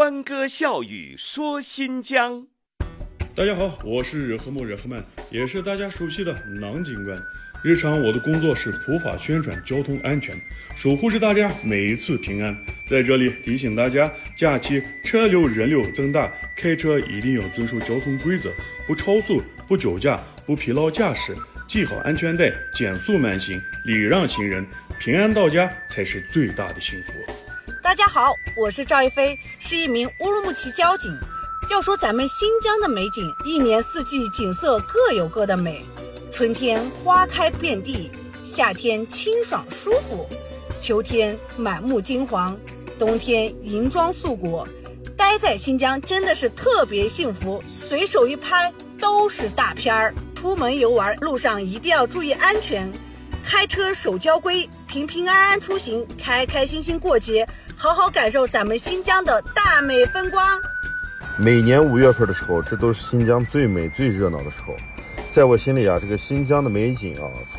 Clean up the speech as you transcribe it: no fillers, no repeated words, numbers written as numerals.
欢歌笑语说新疆。 大家好，我是惹赫木惹赫曼，也是大家熟悉的囊警官。日常我的工作是普法宣传交通安全，守护着大家每一次平安。在这里提醒大家，假期车流人流增大，开车一定要遵守交通规则，不超速，不酒驾，不疲劳驾驶，系好安全带，减速慢行，礼让行人，平安到家才是最大的幸福。 大家好，我是赵一飞，是一名乌鲁木齐交警。要说咱们新疆的美景，一年四季景色各有各的美。春天花开遍地，夏天清爽舒服，秋天满目金黄，冬天银装素裹。待在新疆真的是特别幸福，随手一拍都是大片儿。出门游玩路上一定要注意安全，开车守交规，平平安安出行，开开心心过节，好好感受咱们新疆的大美风光。 每年5月份的时候，这都是新疆最美最热闹的时候。在我心里啊，这个新疆的美景啊，